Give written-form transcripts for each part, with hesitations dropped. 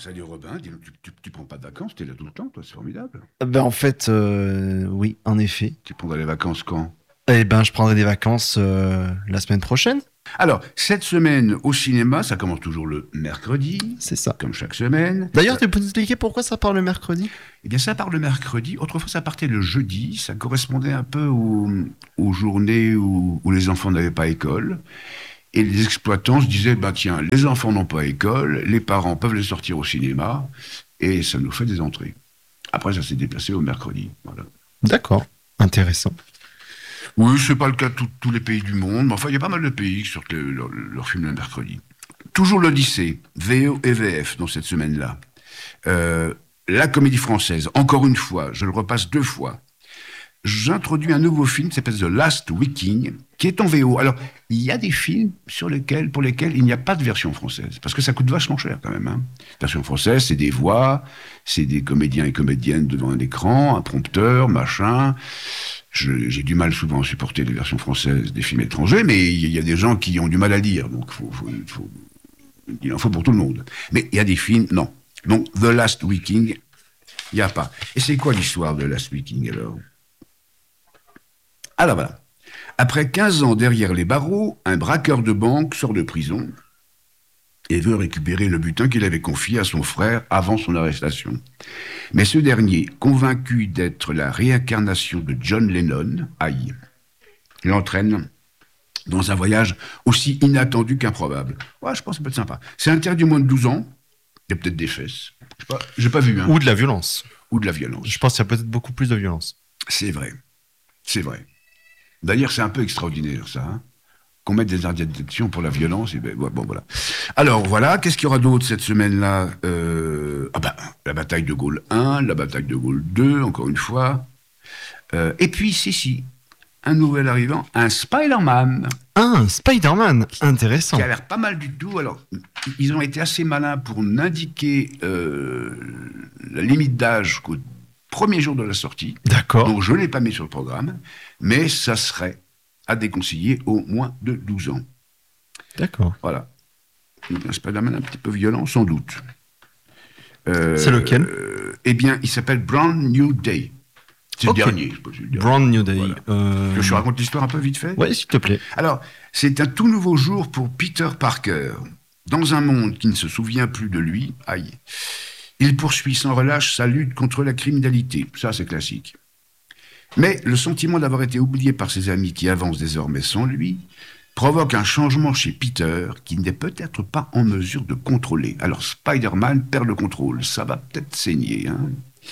Salut Robin, dis donc, tu prends pas de vacances, t'es là tout le temps, toi, c'est formidable. En fait, oui, en effet. Tu prendras les vacances quand? Je prendrai des vacances la semaine prochaine. Alors, cette semaine au cinéma, ça commence toujours le mercredi, C'est ça. comme chaque semaine. D'ailleurs, tu peux nous expliquer pourquoi ça part le mercredi? Eh bien, ça part le mercredi. Autrefois, ça partait le jeudi. Ça correspondait un peu aux journées où les enfants n'avaient pas école. Et les exploitants se disaient, bah tiens, les enfants n'ont pas école, les parents peuvent les sortir au cinéma, et ça nous fait des entrées. Après, ça s'est déplacé au mercredi. Voilà. D'accord, intéressant. Oui, c'est pas le cas de tous les pays du monde, mais enfin, il y a pas mal de pays qui sortent leur film le mercredi. Toujours l'Odyssée, VO et VF, dans cette semaine-là. La comédie française, encore une fois, je le repasse 2 fois. J'introduis un nouveau film qui s'appelle The Last Viking, qui est en VO. Alors, il y a des films pour lesquels il n'y a pas de version française, parce que ça coûte vachement cher quand même. Hein. Version française, c'est des voix, c'est des comédiens et comédiennes devant un écran, un prompteur, machin. J'ai du mal souvent à supporter les versions françaises des films étrangers, mais il y a des gens qui ont du mal à lire, donc il en faut pour tout le monde. Mais il y a des films, non. Donc, The Last Viking, il n'y a pas. Et c'est quoi l'histoire de Last Viking alors? Alors voilà. Après 15 ans derrière les barreaux, un braqueur de banque sort de prison et veut récupérer le butin qu'il avait confié à son frère avant son arrestation. Mais ce dernier, convaincu d'être la réincarnation de John Lennon, l'entraîne dans un voyage aussi inattendu qu'improbable. Ouais, je pense que ça peut être sympa. C'est interdit moins de 12 ans. Il y a peut-être des fesses. Je sais pas, j'ai pas vu. Hein. Ou de la violence. Ou de la violence. Je pense qu'il y a peut-être beaucoup plus de violence. C'est vrai. C'est vrai. D'ailleurs, c'est un peu extraordinaire, ça. Hein, qu'on mette des interdictions pour la violence. Et ben, bon, voilà. Alors, voilà. Qu'est-ce qu'il y aura d'autre cette semaine-là? La bataille de Gaulle 1, la bataille de Gaulle 2, encore une fois. Et puis, si, un nouvel arrivant, un Spider-Man. Un Spider-Man, intéressant. Qui a l'air pas mal du tout. Alors, ils ont été assez malins pour n'indiquer la limite d'âge qu'au premier jour de la sortie. D'accord. Donc, je ne l'ai pas mis sur le programme, mais ça serait à déconseiller au moins de 12 ans. D'accord. Voilà. Donc, un Spider-Man un petit peu violent, sans doute. C'est lequel? Eh bien, il s'appelle Brand New Day. C'est Okay. le dernier. Je sais pas si c'est le dernier. Brand New Day. Voilà. Je raconte l'histoire un peu vite fait? Ouais, s'il te plaît. Alors, c'est un tout nouveau jour pour Peter Parker. Dans un monde qui ne se souvient plus de lui, il poursuit sans relâche sa lutte contre la criminalité. Ça, c'est classique. Mais le sentiment d'avoir été oublié par ses amis qui avancent désormais sans lui provoque un changement chez Peter qui n'est peut-être pas en mesure de contrôler. Alors Spider-Man perd le contrôle. Ça va peut-être saigner. Hein.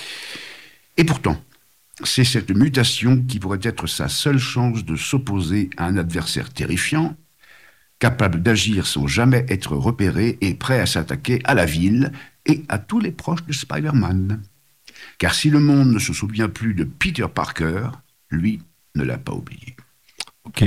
Et pourtant, c'est cette mutation qui pourrait être sa seule chance de s'opposer à un adversaire terrifiant, capable d'agir sans jamais être repéré et prêt à s'attaquer à la ville et à tous les proches de Spider-Man. Car si le monde ne se souvient plus de Peter Parker, lui ne l'a pas oublié. Ok.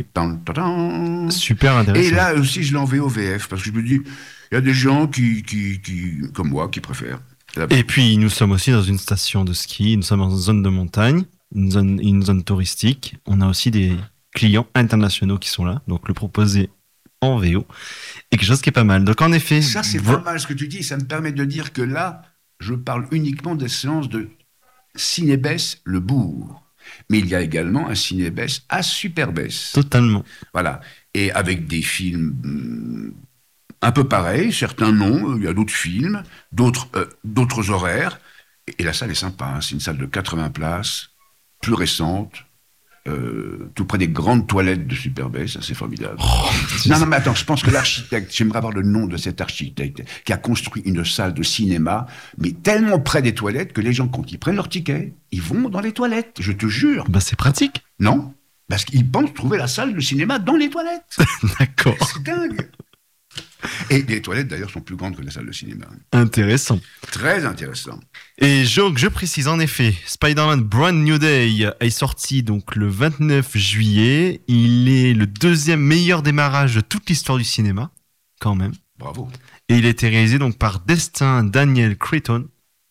Super intéressant. Et là aussi, je l'ai en VOVF, parce que je me dis, il y a des gens qui comme moi, qui préfèrent. Et puis, nous sommes aussi dans une station de ski, nous sommes dans une zone de montagne, une zone touristique. On a aussi des clients internationaux qui sont là, donc le proposer en VO est quelque chose qui est pas mal. Donc en effet... Ça, c'est pas mal ce que tu dis, ça me permet de dire que là, je parle uniquement des séances de Cinébès Le Bourg. Mais il y a également un Cinébès à Superbès. Totalement. Voilà. Et avec des films un peu pareils, certains non, il y a d'autres films, d'autres horaires. Et la salle est sympa, hein. C'est une salle de 80 places, plus récente, tout près des grandes toilettes de Superbès, ça c'est formidable. Non, mais attends, je pense que l'architecte, j'aimerais avoir le nom de cet architecte qui a construit une salle de cinéma, mais tellement près des toilettes que les gens, quand ils prennent leur ticket, ils vont dans les toilettes, je te jure. Bah c'est pratique. Non, parce qu'ils pensent trouver la salle de cinéma dans les toilettes. D'accord. C'est dingue. Et les toilettes, d'ailleurs, sont plus grandes que la salle de cinéma. Intéressant. Très intéressant. Et je précise, en effet, Spider-Man Brand New Day est sorti donc le 29 juillet. Il est le 2e meilleur démarrage de toute l'histoire du cinéma, quand même. Bravo. Et il a été réalisé donc par Destin Daniel Cretton.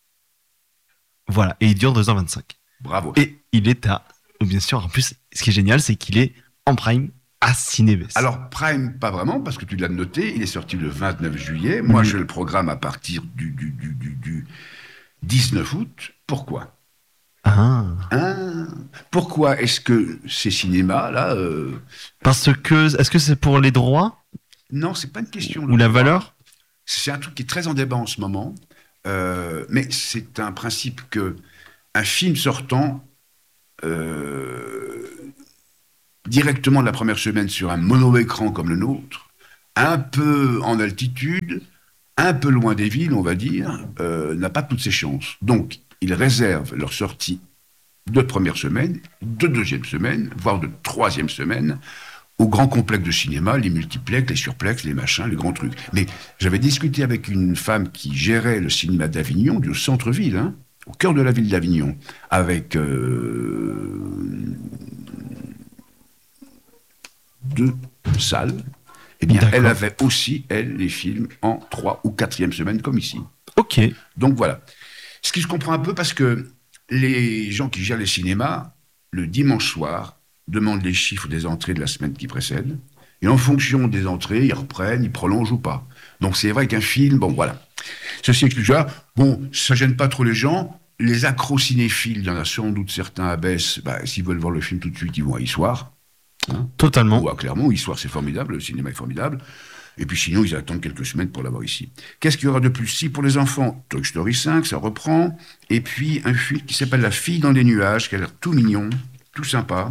Voilà, et il dure 2h25. Bravo. Et il est bien sûr, en plus, ce qui est génial, c'est qu'il est en prime à Cinébès. Alors, Prime, pas vraiment, parce que tu l'as noté, il est sorti le 29 juillet. Moi, je le programme à partir du 19 août. Pourquoi Pourquoi est-ce que ces cinémas-là... Parce que, est-ce que c'est pour les droits? Non, c'est pas une question... Ou la valeur? C'est un truc qui est très en débat en ce moment. Mais c'est un principe que un film sortant directement de la première semaine sur un mono-écran comme le nôtre, un peu en altitude, un peu loin des villes, on va dire, n'a pas toutes ses chances. Donc, ils réservent leur sortie de première semaine, de deuxième semaine, voire de troisième semaine, aux grands complexes de cinéma, les multiplex, les surplex, les machins, les grands trucs. Mais j'avais discuté avec une femme qui gérait le cinéma d'Avignon, du centre-ville, hein, au cœur de la ville d'Avignon, avec 2 salles. Eh bien, elle avait aussi, elle, les films en 3 ou 4e semaine, comme ici. Ok. Donc voilà. Ce qui se comprend un peu parce que les gens qui gèrent les cinémas, le dimanche soir, demandent les chiffres des entrées de la semaine qui précède. Et en fonction des entrées, ils reprennent, ils prolongent ou pas. Donc c'est vrai qu'un film, bon voilà. Ceci explique ça. Bon, ça gêne pas trop les gens. Les accros cinéphiles, il y en a sans doute certains à Besse, s'ils veulent voir le film tout de suite, ils vont à Issoire. Hein, totalement. Ou à Clermont. Issoire, c'est formidable, le cinéma est formidable. Et puis sinon, ils attendent quelques semaines pour l'avoir ici. Qu'est-ce qu'il y aura de plus? Si pour les enfants, Toy Story 5, ça reprend. Et puis un film qui s'appelle La fille dans les nuages, qui a l'air tout mignon, tout sympa.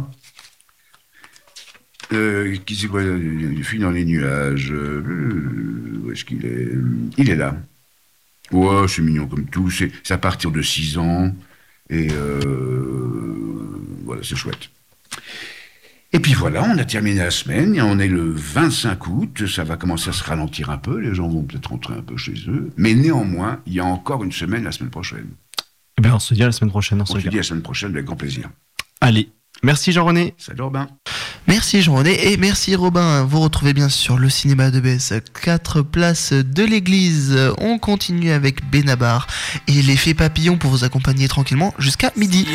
Qui c'est quoi, La fille dans les nuages, où est-ce qu'il est? Il est là. Ouais, c'est mignon comme tout. C'est à partir de 6 ans. Et voilà, c'est chouette. Et puis voilà, on a terminé la semaine, et on est le 25 août, ça va commencer à se ralentir un peu, les gens vont peut-être rentrer un peu chez eux, mais néanmoins, il y a encore une semaine la semaine prochaine. Eh bien, on se dit à la semaine prochaine. On se dit à la semaine prochaine avec grand plaisir. Allez, merci Jean-René. Salut Robin. Merci Jean-René et merci Robin. Vous retrouvez bien sûr le cinéma de Besse, 4 places de l'église. On continue avec Benabar et l'effet papillon pour vous accompagner tranquillement jusqu'à midi.